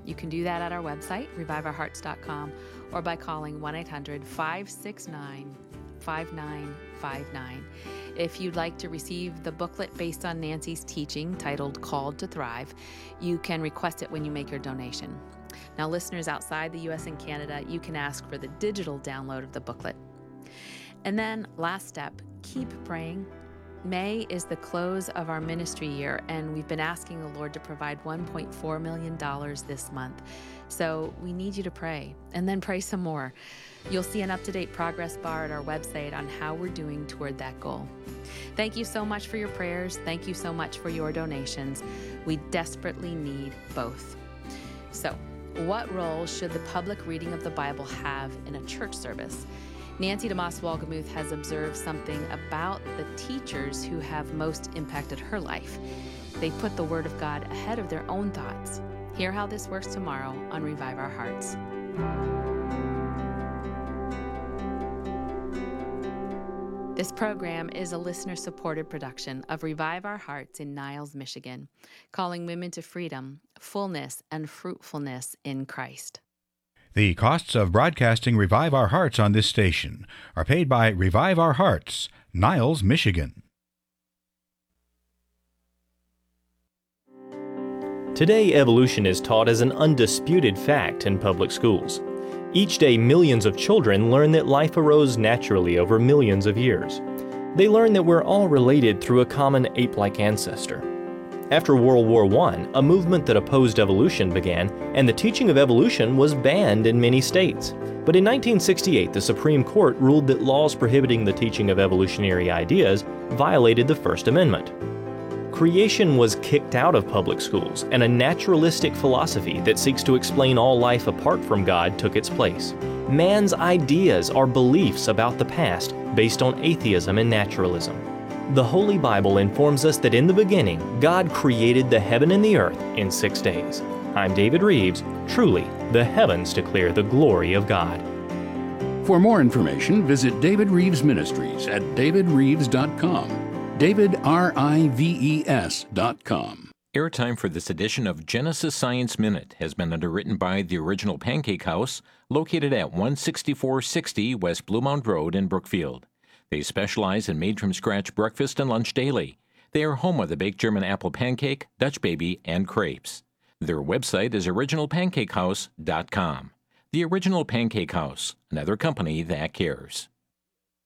You can do that at our website, reviveourhearts.com, or by calling 1-800-569-5959. If you'd like to receive the booklet based on Nancy's teaching titled Called to Thrive, you can request it when you make your donation. Now, listeners outside the U.S. and Canada, you can ask for the digital download of the booklet. And then, last step, keep praying. May is the close of our ministry year, and we've been asking the Lord to provide $1.4 million this month. So we need you to pray, and then pray some more. You'll see an up-to-date progress bar at our website on how we're doing toward that goal. Thank you so much for your prayers. Thank you so much for your donations. We desperately need both. So, what role should the public reading of the Bible have in a church service? Nancy DeMoss Wolgemuth has observed something about the teachers who have most impacted her life. They put the Word of God ahead of their own thoughts. Hear how this works tomorrow on Revive Our Hearts. This program is a listener-supported production of Revive Our Hearts in Niles, Michigan, calling women to freedom, fullness, and fruitfulness in Christ. The costs of broadcasting Revive Our Hearts on this station are paid by Revive Our Hearts, Niles, Michigan. Today, evolution is taught as an undisputed fact in public schools. Each day, millions of children learn that life arose naturally over millions of years. They learn that we're all related through a common ape-like ancestor. After World War I, a movement that opposed evolution began, and the teaching of evolution was banned in many states. But in 1968, the Supreme Court ruled that laws prohibiting the teaching of evolutionary ideas violated the First Amendment. Creation was kicked out of public schools, and a naturalistic philosophy that seeks to explain all life apart from God took its place. Man's ideas are beliefs about the past based on atheism and naturalism. The Holy Bible informs us that in the beginning, God created the heaven and the earth in 6 days. I'm David Reeves. Truly, the heavens declare the glory of God. For more information, visit David Reeves Ministries at davidreeves.com. davidreves.com. Airtime for this edition of Genesis Science Minute has been underwritten by the Original Pancake House, located at 16460 West Bluemount Road in Brookfield. They specialize in made-from-scratch breakfast and lunch daily. They are home of the baked German apple pancake, Dutch baby, and crepes. Their website is originalpancakehouse.com. The Original Pancake House, another company that cares.